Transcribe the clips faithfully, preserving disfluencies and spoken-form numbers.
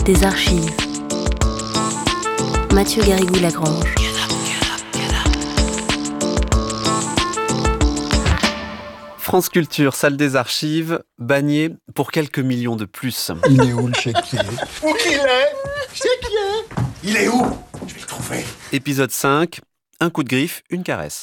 des archives. Mathieu Garrigou-Lagrange. France Culture, salle des archives, Bagné pour quelques millions de plus. Il est où le chéquier? Où qu'il est? Chéquier? Il est où? Je vais le trouver. Épisode cinq, un coup de griffe, une caresse.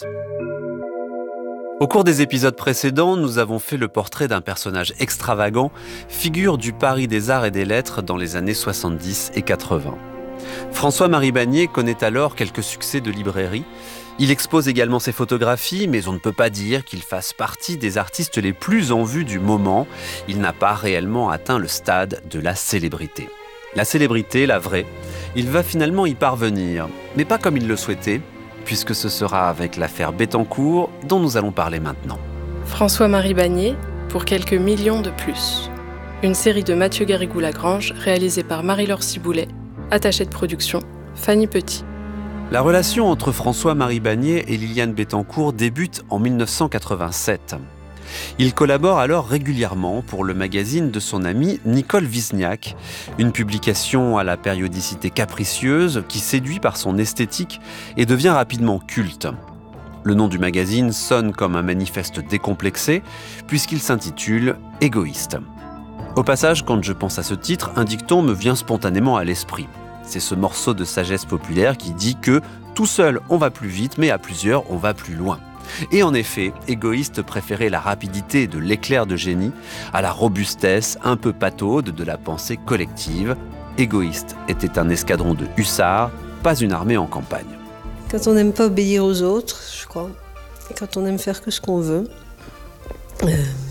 Au cours des épisodes précédents, nous avons fait le portrait d'un personnage extravagant, figure du Paris des arts et des lettres dans les années soixante-dix et quatre-vingts. François-Marie Bagné connaît alors quelques succès de librairie. Il expose également ses photographies, mais on ne peut pas dire qu'il fasse partie des artistes les plus en vue du moment. Il n'a pas réellement atteint le stade de la célébrité. La célébrité, la vraie, il va finalement y parvenir, mais pas comme il le souhaitait, puisque ce sera avec l'affaire Bettencourt dont nous allons parler maintenant. François-Marie Bagné, pour quelques millions de plus. Une série de Mathieu Garrigou-Lagrange réalisée par Marie-Laure Ciboulet, attachée de production, Fanny Petit. La relation entre François-Marie Bagné et Liliane Bettencourt débute en dix-neuf cent quatre-vingt-sept. Il collabore alors régulièrement pour le magazine de son amie Nicole Wisniak, une publication à la périodicité capricieuse qui séduit par son esthétique et devient rapidement culte. Le nom du magazine sonne comme un manifeste décomplexé puisqu'il s'intitule « Égoïste ». Au passage, quand je pense à ce titre, un dicton me vient spontanément à l'esprit. C'est ce morceau de sagesse populaire qui dit que tout seul on va plus vite, mais à plusieurs on va plus loin. Et en effet, Égoïste préférait la rapidité de l'éclair de génie à la robustesse un peu pataude de la pensée collective. Égoïste était un escadron de hussards, pas une armée en campagne. Quand on n'aime pas obéir aux autres, je crois, et quand on aime faire que ce qu'on veut, euh,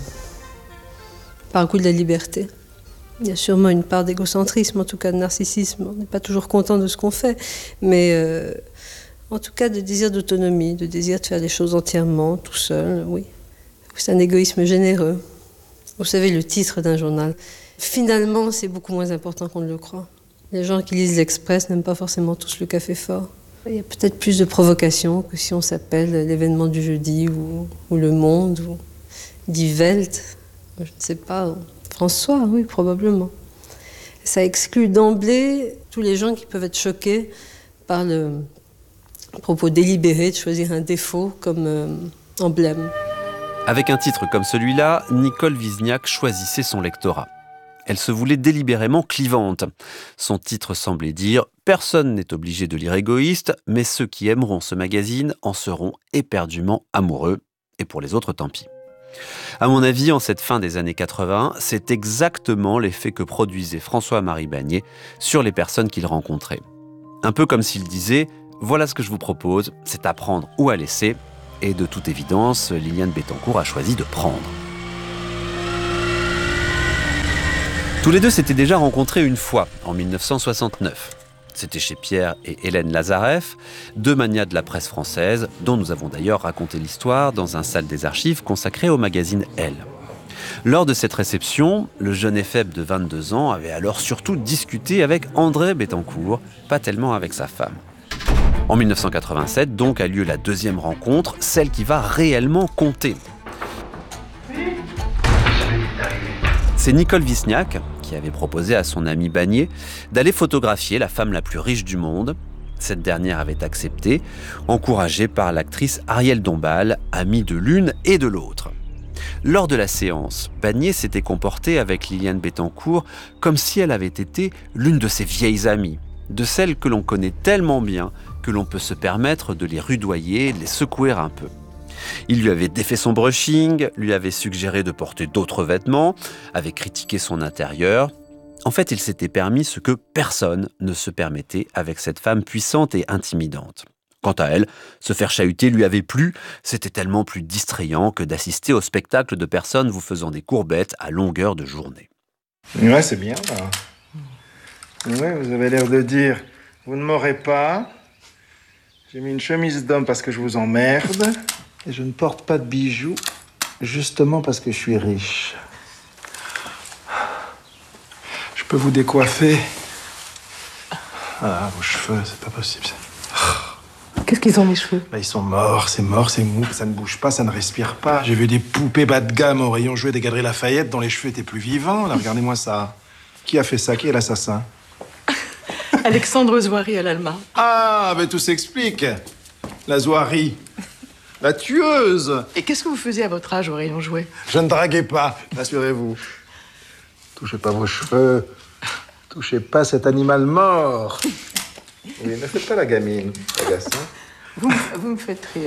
par goût de la liberté. Il y a sûrement une part d'égocentrisme, en tout cas de narcissisme. On n'est pas toujours content de ce qu'on fait, mais euh, en tout cas de désir d'autonomie, de désir de faire les choses entièrement, tout seul, oui. C'est un égoïsme généreux. Vous savez, le titre d'un journal, finalement, c'est beaucoup moins important qu'on ne le croit. Les gens qui lisent l'Express n'aiment pas forcément tous le café fort. Il y a peut-être plus de provocation que si on s'appelle l'événement du jeudi ou, ou Le Monde ou Die Welt. Je ne sais pas... François, oui, probablement. Ça exclut d'emblée tous les gens qui peuvent être choqués par le propos délibéré de choisir un défaut comme euh, emblème. Avec un titre comme celui-là, Nicole Wisniak choisissait son lectorat. Elle se voulait délibérément clivante. Son titre semblait dire « Personne n'est obligé de lire Égoïste, mais ceux qui aimeront ce magazine en seront éperdument amoureux. Et pour les autres, tant pis. » À mon avis, en cette fin des années quatre-vingts, c'est exactement l'effet que produisait François-Marie Bagné sur les personnes qu'il rencontrait. Un peu comme s'il disait « Voilà ce que je vous propose, c'est à prendre ou à laisser ». Et de toute évidence, Liliane Bettencourt a choisi de prendre. Tous les deux s'étaient déjà rencontrés une fois, en dix-neuf cent soixante-neuf. C'était chez Pierre et Hélène Lazareff, deux magnats de la presse française, dont nous avons d'ailleurs raconté l'histoire dans un salle des archives consacré au magazine Elle. Lors de cette réception, le jeune éphèbe de vingt-deux ans avait alors surtout discuté avec André Bettencourt, pas tellement avec sa femme. En dix-neuf cent quatre-vingt-sept, donc, a lieu la deuxième rencontre, celle qui va réellement compter. C'est Nicole Wisniak qui avait proposé à son ami Bagné d'aller photographier la femme la plus riche du monde. Cette dernière avait accepté, encouragée par l'actrice Ariel Dombal, amie de l'une et de l'autre. Lors de la séance, Bagné s'était comporté avec Liliane Bettencourt comme si elle avait été l'une de ses vieilles amies, de celles que l'on connaît tellement bien que l'on peut se permettre de les rudoyer, de les secouer un peu. Il lui avait défait son brushing, lui avait suggéré de porter d'autres vêtements, avait critiqué son intérieur. En fait, il s'était permis ce que personne ne se permettait avec cette femme puissante et intimidante. Quant à elle, se faire chahuter lui avait plu, c'était tellement plus distrayant que d'assister au spectacle de personnes vous faisant des courbettes à longueur de journée. Ouais, c'est bien, là. Ouais, vous avez l'air de dire, vous ne m'aurez pas. J'ai mis une chemise d'homme parce que je vous emmerde. Et je ne porte pas de bijoux, justement parce que je suis riche. Je peux vous décoiffer. Ah, vos cheveux, c'est pas possible. Qu'est-ce qu'ils ont, mes cheveux? Bah, ils sont morts, c'est mort, c'est mou, ça ne bouge pas, ça ne respire pas. J'ai vu des poupées bas de gamme au rayon jouet des Galeries Lafayette dont les cheveux étaient plus vivants. Là, regardez-moi ça. Qui a fait ça? Qui est l'assassin? Alexandre Zouari à l'Alma. Ah, mais tout s'explique. La Zouari. La tueuse. Et qu'est-ce que vous faisiez à votre âge au rayon jouet? Je ne draguais pas, rassurez-vous. Touchez pas vos cheveux. Touchez pas cet animal mort. Oui, ne faites pas la gamine, agaçant. Vous, me- vous me faites rire.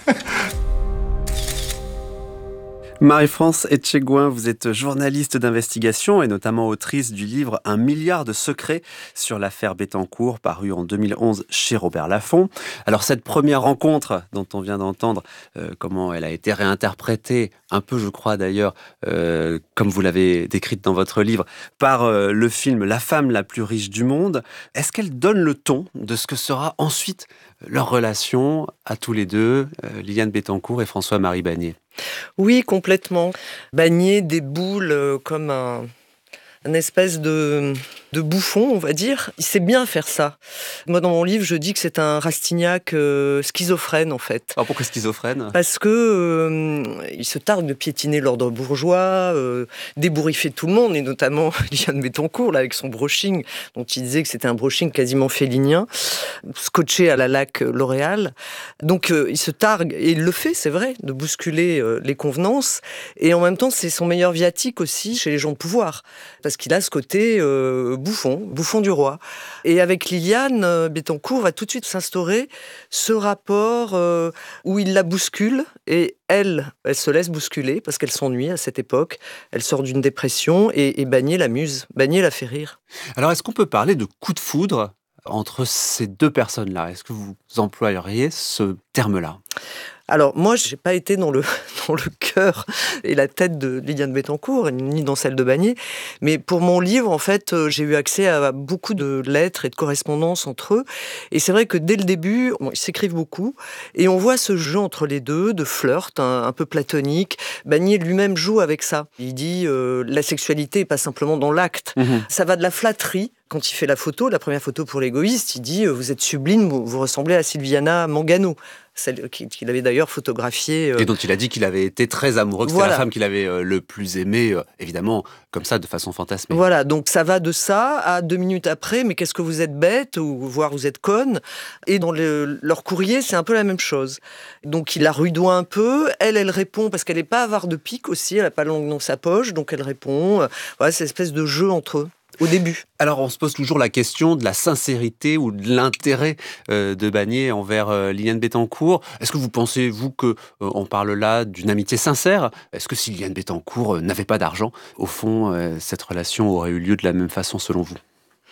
Marie-France Etchegouin, vous êtes journaliste d'investigation et notamment autrice du livre « Un milliard de secrets » sur l'affaire Bettencourt, paru en deux mille onze chez Robert Laffont. Alors cette première rencontre dont on vient d'entendre euh, comment elle a été réinterprétée, un peu je crois d'ailleurs, euh, comme vous l'avez décrite dans votre livre, par euh, le film « La femme la plus riche du monde », est-ce qu'elle donne le ton de ce que sera ensuite leur relation à tous les deux, euh, Liliane Bettencourt et François-Marie Bagné? Oui, complètement. Bagné déboule euh, comme un, un espèce de, de bouffon, on va dire. Il sait bien faire ça. Moi, dans mon livre, je dis que c'est un Rastignac euh, schizophrène, en fait. Alors pourquoi schizophrène? Parce que euh, il se targue de piétiner l'ordre bourgeois, euh, d'ébouriffer tout le monde, et notamment Liliane Bettencourt, là, avec son brushing, dont il disait que c'était un brushing quasiment félinien, scotché à la laque L'Oréal. Donc euh, il se targue, et il le fait, c'est vrai, de bousculer euh, les convenances, et en même temps, c'est son meilleur viatique aussi chez les gens de pouvoir, parce qu'il a ce côté euh, bouffon, bouffon du roi. Et avec Liliane euh, Bettencourt va tout de suite s'instaurer ce rapport euh, où il la bouscule, et elle, elle se laisse bousculer parce qu'elle s'ennuie à cette époque. Elle sort d'une dépression et, et Bagné l'amuse. Bagné la fait rire. Alors est-ce qu'on peut parler de coup de foudre entre ces deux personnes-là? Est-ce que vous employeriez ce terme-là? Alors, moi, je n'ai pas été dans le, dans le cœur et la tête de Liliane Bettencourt, ni dans celle de Bagné. Mais pour mon livre, en fait, j'ai eu accès à beaucoup de lettres et de correspondances entre eux. Et c'est vrai que dès le début, bon, ils s'écrivent beaucoup. Et on voit ce jeu entre les deux, de flirt, un, un peu platonique. Bagné lui-même joue avec ça. Il dit euh, la sexualité n'est pas simplement dans l'acte. Mmh. Ça va de la flatterie. Quand il fait la photo, la première photo pour l'égoïste, il dit « Vous êtes sublime, vous, vous ressemblez à Silviana Mangano ». Celle qu'il avait d'ailleurs photographiée. Euh... Et dont il a dit qu'il avait été très amoureux, que voilà. C'était la femme qu'il avait euh, le plus aimée, euh, évidemment, comme ça, de façon fantasmée. Voilà, donc ça va de ça à deux minutes après, mais qu'est-ce que vous êtes bête, ou voire vous êtes conne. Et dans le, leur courrier, c'est un peu la même chose. Donc il la rudoie un peu, elle, elle répond, parce qu'elle n'est pas avare de pique aussi, elle n'a pas la langue dans sa poche, donc elle répond. Voilà, c'est une espèce de jeu entre eux. Au début. Alors, on se pose toujours la question de la sincérité ou de l'intérêt euh, de Bagné envers euh, Liliane Bettencourt. Est-ce que vous pensez, vous, qu'on euh, parle là d'une amitié sincère? Est-ce que si Liliane Bettencourt euh, n'avait pas d'argent, au fond, euh, cette relation aurait eu lieu de la même façon, selon vous?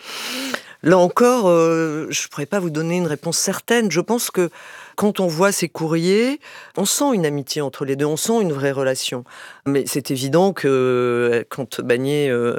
Là encore, euh, je ne pourrais pas vous donner une réponse certaine. Je pense que quand on voit ces courriers, on sent une amitié entre les deux, on sent une vraie relation. Mais c'est évident que quand Bagné euh,